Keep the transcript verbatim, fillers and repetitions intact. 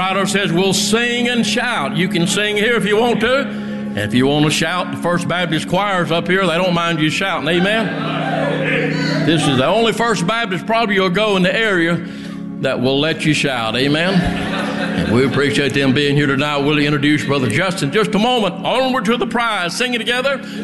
writer says we'll sing and shout. You can sing here if you want to. And if you want to shout, the First Baptist choir's up here. They don't mind you shouting. Amen? This is the only First Baptist probably you'll go in the area that will let you shout. Amen? And we appreciate them being here tonight. We'll introduce Brother Justin in just a moment. Onward to the prize. Sing it together.